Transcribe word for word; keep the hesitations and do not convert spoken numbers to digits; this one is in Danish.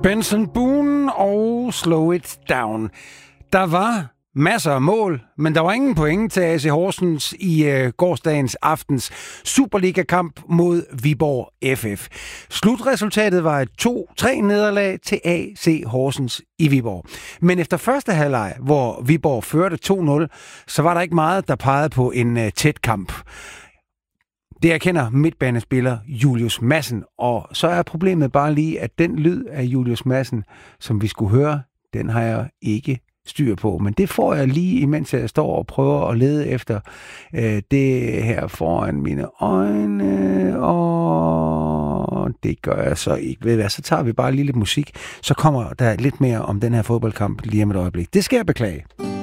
Benson Boone og Slow It Down. Der var masser af mål, men der var ingen point til A C Horsens i øh, gårsdagens aftens Superliga-kamp mod Viborg F F. Slutresultatet var et to tre nederlag til A C Horsens i Viborg. Men efter første halvleg, hvor Viborg førte to nul, så var der ikke meget, der pegede på en øh, tæt kamp. Det erkender midtbanespiller Julius Madsen, og så er problemet bare lige, at den lyd af Julius Madsen, som vi skulle høre, den har jeg ikke styr på. Men det får jeg lige, imens jeg står og prøver at lede efter øh, det her foran mine øjne, og det gør jeg så ikke. Ved hvad, så tager vi bare lige lidt musik, så kommer der lidt mere om den her fodboldkamp lige om et øjeblik. Det skal jeg beklage.